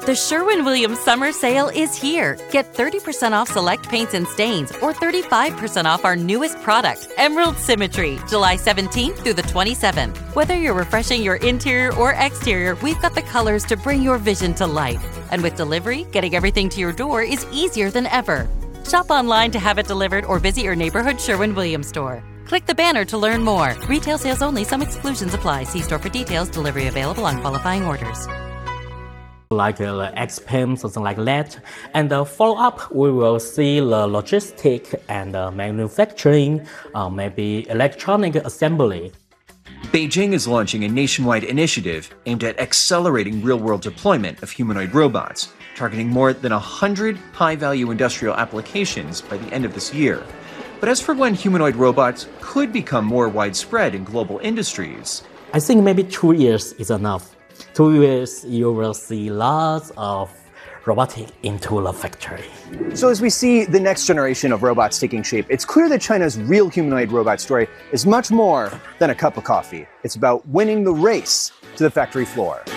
The Sherwin-Williams summer sale is here. Get 30% off select paints and stains or 35% off our newest product, Emerald Symmetry, July 17th through the 27th. Whether you're refreshing your interior or exterior, we've got the colors to bring your vision to life. And with delivery, getting everything to your door is easier than ever. Shop online to have it delivered or visit your neighborhood Sherwin-Williams store. Click the banner to learn more. Retail sales only. Some exclusions apply. See store for details. Delivery available on qualifying orders. Like the XPEM, something like that. And the follow-up, we will see the logistic and manufacturing, maybe electronic assembly. Beijing is launching a nationwide initiative aimed at accelerating real-world deployment of humanoid robots, targeting more than 100 high-value industrial applications by the end of this year. But as for when humanoid robots could become more widespread in global industries, I think maybe 2 years is enough. 2 years, you will see lots of robotic into the factory. So as we see the next generation of robots taking shape, it's clear that China's real humanoid robot story is much more than a cup of coffee. It's about winning the race to the factory floor.